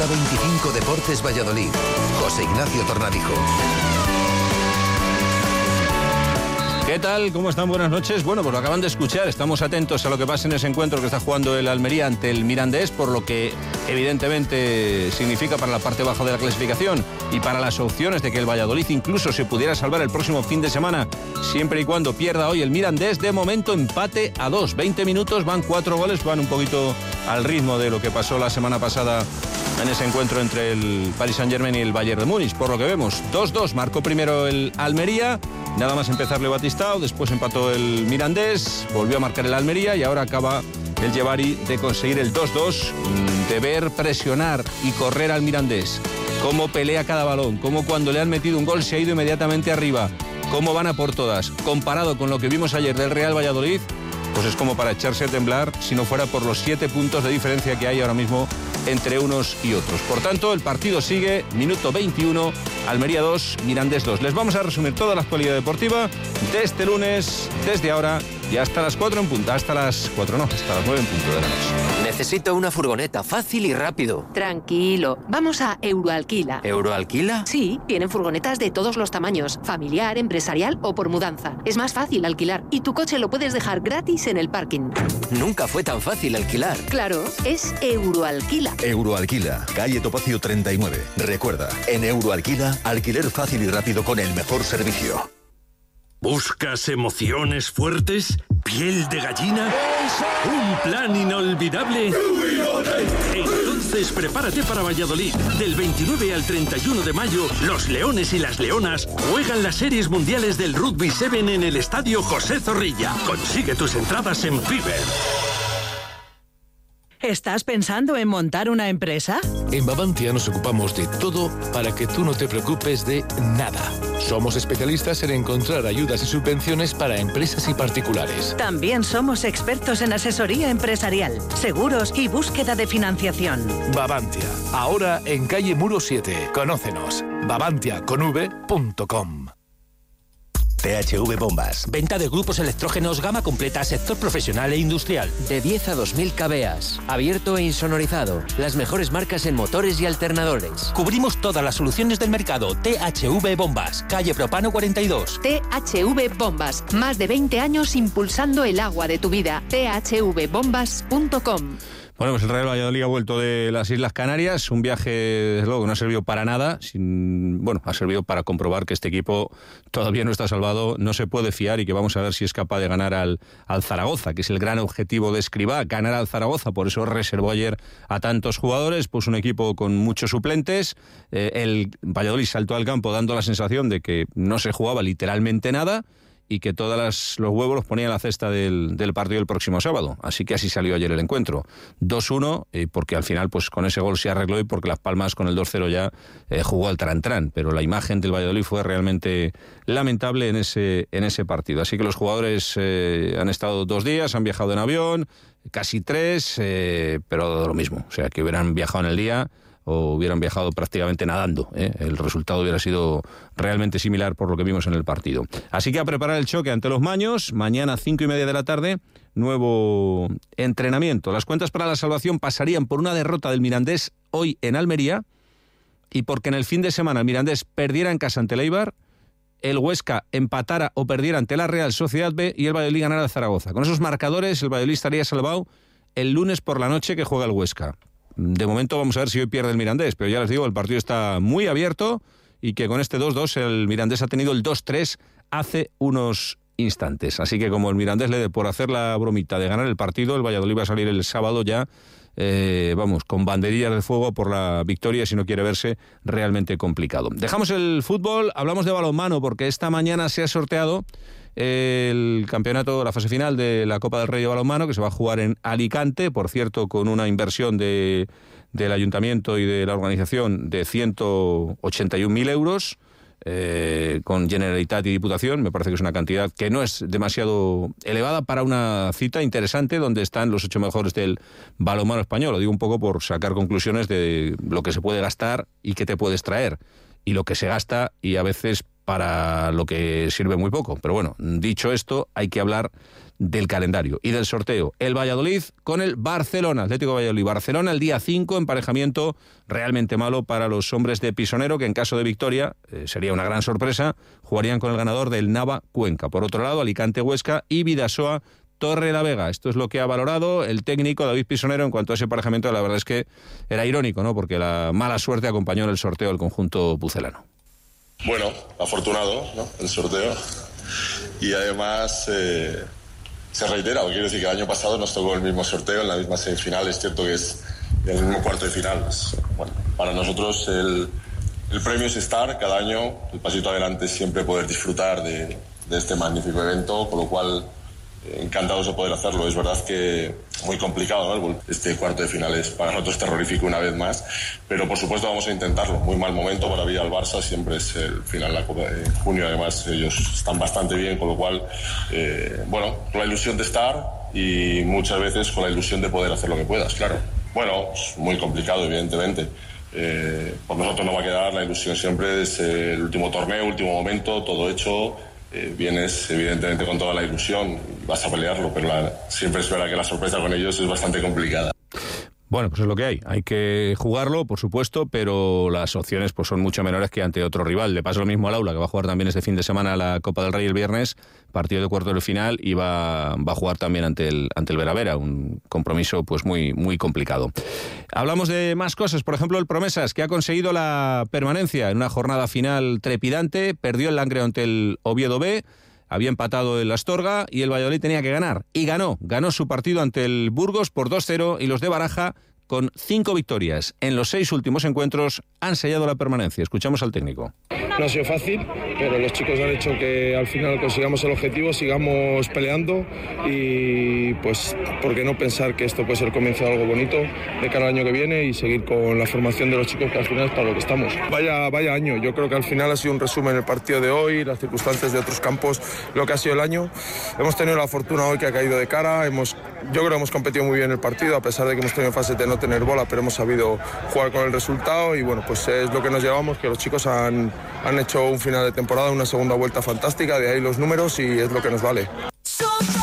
25 Deportes Valladolid. José Ignacio Tornadijo. ¿Qué tal? ¿Cómo están? Buenas noches. Bueno, pues lo acaban de escuchar. Estamos atentos a lo que pasa en ese encuentro que está jugando el Almería ante el Mirandés, por lo que evidentemente significa para la parte baja de la clasificación y para las opciones de que el Valladolid incluso se pudiera salvar el próximo fin de semana, siempre y cuando pierda hoy el Mirandés. De momento empate a 2. 20 minutos, van 4 goles, van un poquito al ritmo de lo que pasó la semana pasada en ese encuentro entre el Paris Saint-Germain y el Bayern de Múnich. Por lo que vemos, 2-2, marcó primero el Almería, nada más empezar Leo Batistao, después empató el Mirandés, volvió a marcar el Almería y ahora acaba el Yevari de conseguir el 2-2, de ver presionar y correr al Mirandés, cómo pelea cada balón, cómo cuando le han metido un gol se ha ido inmediatamente arriba, cómo van a por todas, comparado con lo que vimos ayer del Real Valladolid, pues es como para echarse a temblar si no fuera por los 7 puntos de diferencia que hay ahora mismo entre unos y otros. Por tanto, el partido sigue, minuto 21, Almería 2, Mirandés 2. Les vamos a resumir toda la actualidad deportiva de este lunes, desde ahora y hasta las 4 en punto. Hasta las 9 en punto de la noche. Necesito una furgoneta fácil y rápido. Tranquilo, vamos a Euroalquila. ¿Euroalquila? Sí, tienen furgonetas de todos los tamaños, familiar, empresarial o por mudanza. Es más fácil alquilar y tu coche lo puedes dejar gratis en el parking. Nunca fue tan fácil alquilar. Claro, es Euroalquila. Euroalquila, calle Topacio 39. Recuerda, en Euroalquila, alquiler fácil y rápido con el mejor servicio. ¿Buscas emociones fuertes? ¿Piel de gallina? ¿Un plan inolvidable? Entonces prepárate para Valladolid. Del 29 al 31 de mayo, los Leones y las Leonas juegan las series mundiales del Rugby 7 en el Estadio José Zorrilla. Consigue tus entradas en Fiverr. ¿Estás pensando en montar una empresa? En Bavantia nos ocupamos de todo para que tú no te preocupes de nada. Somos especialistas en encontrar ayudas y subvenciones para empresas y particulares. También somos expertos en asesoría empresarial, seguros y búsqueda de financiación. Bavantia, ahora en calle Muro 7. Conócenos. bavantiaconv.com. THV Bombas. Venta de grupos electrógenos gama completa, sector profesional e industrial. De 10 a 2000 kVA. Abierto e insonorizado. Las mejores marcas en motores y alternadores. Cubrimos todas las soluciones del mercado. THV Bombas. Calle Propano 42. THV Bombas. Más de 20 años impulsando el agua de tu vida. thvbombas.com. Bueno, pues el Real Valladolid ha vuelto de las Islas Canarias, un viaje, desde luego, que no ha servido para nada, ha servido para comprobar que este equipo todavía no está salvado, no se puede fiar y que vamos a ver si es capaz de ganar al Zaragoza, que es el gran objetivo de Escribá, ganar al Zaragoza, por eso reservó ayer a tantos jugadores, pues un equipo con muchos suplentes, el Valladolid saltó al campo dando la sensación de que no se jugaba literalmente nada, y que todos los huevos los ponía en la cesta del partido del próximo sábado. Así que así salió ayer el encuentro. 2-1, porque al final pues con ese gol se arregló y porque Las Palmas con el 2-0 ya jugó al tran-tran. Pero la imagen del Valladolid fue realmente lamentable en ese partido. Así que los jugadores han estado 2 días, han viajado en avión, casi 3, pero lo mismo. O sea, que hubieran viajado en el día o hubieran viajado prácticamente nadando, el resultado hubiera sido realmente similar por lo que vimos en el partido. Así que a preparar el choque ante los Maños, mañana 5:30 de la tarde, nuevo entrenamiento. Las cuentas para la salvación pasarían por una derrota del Mirandés hoy en Almería y porque en el fin de semana el Mirandés perdiera en casa ante el Eibar, el Huesca empatara o perdiera ante la Real Sociedad B y el Valladolid ganara al Zaragoza. Con esos marcadores el Valladolid estaría salvado el lunes por la noche que juega el Huesca. De momento vamos a ver si hoy pierde el Mirandés, pero ya les digo, el partido está muy abierto y que con este 2-2 el Mirandés ha tenido el 2-3 hace unos instantes. Así que como el Mirandés le dé por hacer la bromita de ganar el partido, el Valladolid va a salir el sábado ya, con banderillas de fuego por la victoria si no quiere verse realmente complicado. Dejamos el fútbol, hablamos de balonmano porque esta mañana se ha sorteado el campeonato, la fase final de la Copa del Rey de balonmano que se va a jugar en Alicante, por cierto con una inversión del Ayuntamiento y de la organización de 181.000 euros, con Generalitat y Diputación. Me parece que es una cantidad que no es demasiado elevada para una cita interesante donde están los 8 mejores del balonmano español. Lo digo un poco por sacar conclusiones de lo que se puede gastar y qué te puedes traer, y lo que se gasta y a veces para lo que sirve muy poco. Pero bueno, dicho esto, hay que hablar del calendario y del sorteo. El Valladolid con el Barcelona, Atlético Valladolid. Barcelona el día 5, emparejamiento realmente malo para los hombres de Pisonero, que en caso de victoria, sería una gran sorpresa, jugarían con el ganador del Nava-Cuenca. Por otro lado, Alicante-Huesca y Bidasoa Torrelavega. Esto es lo que ha valorado el técnico David Pisonero en cuanto a ese emparejamiento. La verdad es que era irónico, ¿no? Porque la mala suerte acompañó en el sorteo del conjunto pucelano. Bueno, afortunado, ¿no? El sorteo. Y además se reitera, quiero decir que el año pasado nos tocó el mismo sorteo en la misma semifinal. Es cierto que es el mismo cuarto de final. Bueno, para nosotros el premio es estar cada año, el pasito adelante es siempre poder disfrutar de este magnífico evento, con lo cual encantados de poder hacerlo. Es verdad que muy complicado, ¿no? Este cuarto de final es para nosotros terrorífico una vez más, pero por supuesto vamos a intentarlo. Muy mal momento para ir al Barça, siempre es el final de la Copa de junio, además ellos están bastante bien, con lo cual bueno, con la ilusión de estar y muchas veces con la ilusión de poder hacer lo que puedas, claro. Bueno, es muy complicado evidentemente. Por nosotros no va a quedar, la ilusión siempre es el último torneo, último momento, todo hecho. Vienes evidentemente con toda la ilusión y vas a pelearlo, pero siempre es verdad que la sorpresa con ellos es bastante complicada. Bueno, pues es lo que hay que jugarlo, por supuesto, pero las opciones pues son mucho menores que ante otro rival. Le pasa lo mismo al Aula, que va a jugar también este fin de semana la Copa del Rey el viernes, partido de cuartos de final, y va a jugar también ante el Veravera, un compromiso pues muy, muy complicado. Hablamos de más cosas, por ejemplo el Promesas, que ha conseguido la permanencia en una jornada final trepidante, perdió el Langreo ante el Oviedo B, había empatado el Astorga y el Valladolid tenía que ganar. Y ganó su partido ante el Burgos por 2-0 y los de Baraja, con 5 victorias en los 6 últimos encuentros, han sellado la permanencia. Escuchamos al técnico. No ha sido fácil, pero los chicos han hecho que al final consigamos el objetivo, sigamos peleando y pues por qué no pensar que esto puede ser el comienzo de algo bonito de cara al año que viene y seguir con la formación de los chicos, que al final es para lo que estamos. Vaya año, yo creo que al final ha sido un resumen el partido de hoy, las circunstancias de otros campos, lo que ha sido el año. Hemos tenido la fortuna hoy que ha caído de cara, yo creo que hemos competido muy bien el partido, a pesar de que hemos tenido fase de no tener bola, pero hemos sabido jugar con el resultado y bueno, pues es lo que nos llevamos, que los chicos han hecho un final de temporada, una segunda vuelta fantástica, de ahí los números y es lo que nos vale.